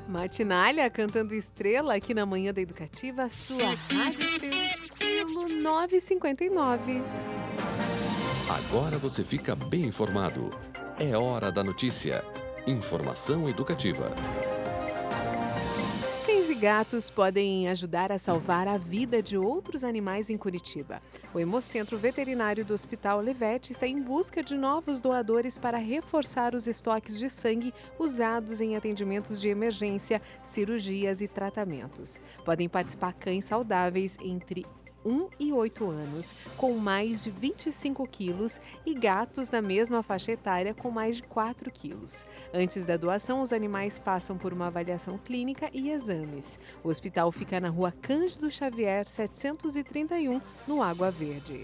Matinalha cantando estrela aqui na Manhã da Educativa, sua rádio seu estilo 9h59. Agora você fica bem informado. É hora da notícia. Informação educativa. Cães e gatos podem ajudar a salvar a vida de outros animais em Curitiba. O Hemocentro Veterinário do Hospital Olivete está em busca de novos doadores para reforçar os estoques de sangue usados em atendimentos de emergência, cirurgias e tratamentos. Podem participar cães saudáveis entre 1 e 8 anos, com mais de 25 quilos, e gatos na mesma faixa etária com mais de 4 quilos. Antes da doação, os animais passam por uma avaliação clínica e exames. O hospital fica na Rua Cândido Xavier, 731, no Água Verde.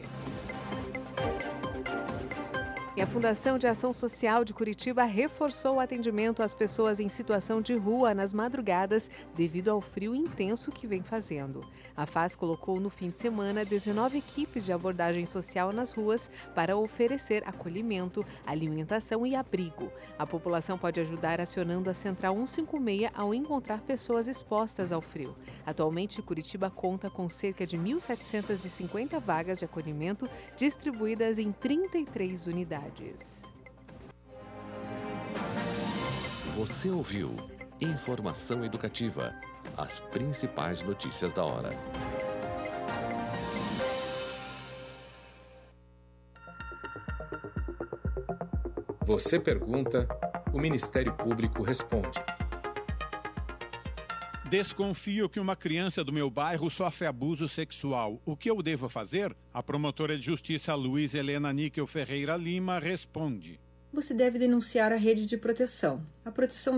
E a Fundação de Ação Social de Curitiba reforçou o atendimento às pessoas em situação de rua nas madrugadas devido ao frio intenso que vem fazendo. A FAS colocou no fim de semana 19 equipes de abordagem social nas ruas para oferecer acolhimento, alimentação e abrigo. A população pode ajudar acionando a Central 156 ao encontrar pessoas expostas ao frio. Atualmente, Curitiba conta com cerca de 1.750 vagas de acolhimento distribuídas em 33 unidades. Você ouviu Informação Educativa. As principais notícias da hora. Você pergunta, o Ministério Público responde. Desconfio que uma criança do meu bairro sofre abuso sexual. O que eu devo fazer? A promotora de justiça Luiz Helena Níquel Ferreira Lima responde. Você deve denunciar a rede de proteção. A proteção